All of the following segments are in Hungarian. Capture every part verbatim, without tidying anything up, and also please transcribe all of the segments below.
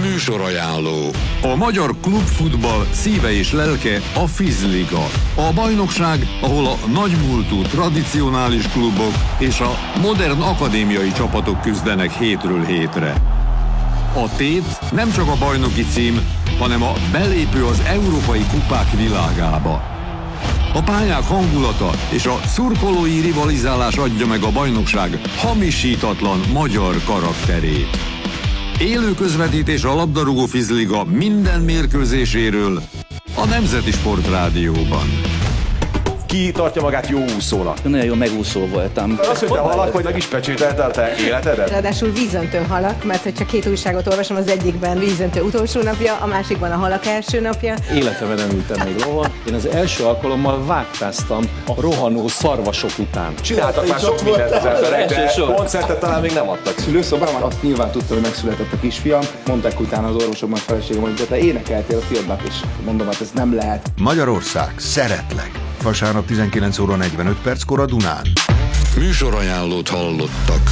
Műsorajánló. A magyar klubfutball szíve és lelke a Fizliga. A bajnokság, ahol a nagymúltú tradicionális klubok és a modern akadémiai csapatok küzdenek hétről hétre. A tét nem csak a bajnoki cím, hanem a belépő az európai kupák világába. A pályák hangulata és a szurkolói rivalizálás adja meg a bajnokság hamisítatlan magyar karakterét. Élő közvetítés a labdarúgó Fizliga minden mérkőzéséről a Nemzeti Sportrádióban. Ki tartja magát jó úszónak? Nagyon jó megúszó voltam. Azt mondta halak, hogy meg is pecsételte a te életedet? Ráadásul vízöntő halak, mert hogyha két újságot olvasom, az egyikben vízöntő utolsó napja, a másikban a halak első napja. Életemben nem ültem még lovon. Én az első alkalommal vágtáztam a rohanó szarvasok után. Csináltak már sok mindent az emberek, de koncertet talán még nem adtak. Szülőszobában azt nyilván tudta, hogy megszületett a kisfiam. Mondták utána az orvosokban, feleségem, hogy te énekeltél a fiadnak, és mondom, hát ez nem lehet. Magyarország, szeretlek! Vasárnap tizenkilenc óra negyvenöt perckor a Dunán. Műsorajánlót hallottak.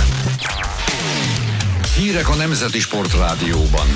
Hírek a Nemzeti Sportrádióban.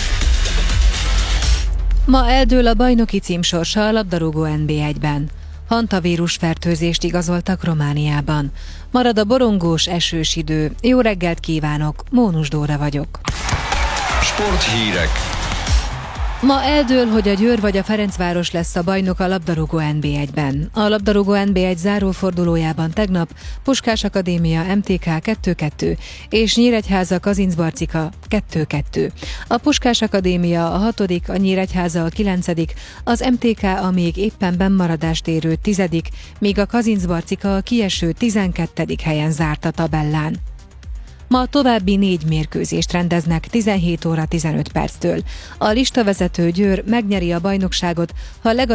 Ma eldől a bajnoki cím sorsa a labdarúgó en bé egyben. Hantavírus fertőzést igazoltak Romániában. Marad a borongós, esős idő. Jó reggelt kívánok, Mónus Dóra vagyok. Sporthírek. Ma eldől, hogy a Győr vagy a Ferencváros lesz a bajnok a labdarúgó en bé egyben. A labdarúgó en bé egy zárófordulójában tegnap Puskás Akadémia em té ká kettő kettő és Nyíregyháza Kazincbarcika kettő kettő. A Puskás Akadémia a hatodik, a Nyíregyháza a kilencedik, az em té ká a még éppen bennmaradást érő tizedik, míg a Kazincbarcika a kieső tizenkettedik helyen zárt a tabellán. Ma további négy mérkőzést rendeznek tizenhét óra tizenöt perctől. A listavezető Győr megnyeri a bajnokságot, ha legalább